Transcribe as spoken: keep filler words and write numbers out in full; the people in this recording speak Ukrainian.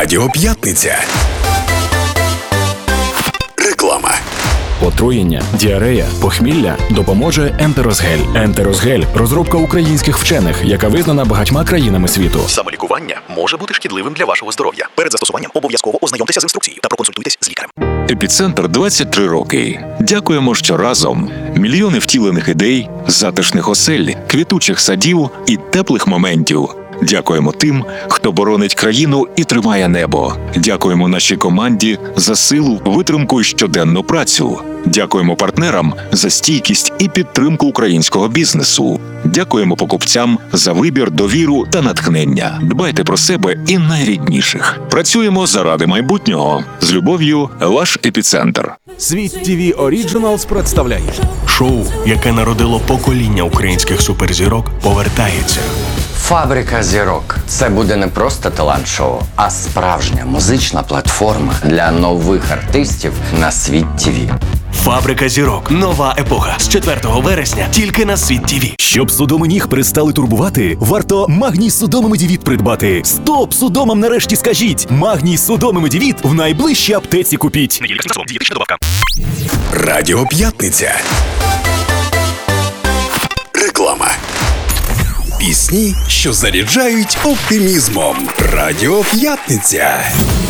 Радіо П'ятниця. Реклама. Отруєння, діарея, похмілля допоможе Ентерозгель. Ентерозгель – розробка українських вчених, яка визнана багатьма країнами світу. Самолікування може бути шкідливим для вашого здоров'я. Перед застосуванням обов'язково ознайомтеся з інструкцією та проконсультуйтесь з лікарем. Епіцентр двадцять три роки. Дякуємо, що разом. Мільйони втілених ідей, затишних осель, квітучих садів і теплих моментів. Дякуємо тим, хто боронить країну і тримає небо. Дякуємо нашій команді за силу, витримку і щоденну працю. Дякуємо партнерам за стійкість і підтримку українського бізнесу. Дякуємо покупцям за вибір, довіру та натхнення. Дбайте про себе і найрідніших. Працюємо заради майбутнього. З любов'ю, ваш Епіцентр. Світ ТВ Оріджиналс представляє шоу, яке народило покоління українських суперзірок, повертається. Фабрика зірок – це буде не просто талант-шоу, а справжня музична платформа для нових артистів на Світ ТВ. Фабрика зірок. Нова епоха. З четвертого вересня тільки на Світ ТВ. Щоб судоми ніг перестали турбувати, варто Магній Судоми Медівіт придбати. Стоп! Судомам нарешті скажіть! Магній Судоми Медівіт в найближчій аптеці купіть. Радіо П'ятниця. Реклама. Пісні, що заряджають оптимізмом. Радіо П'ятниця.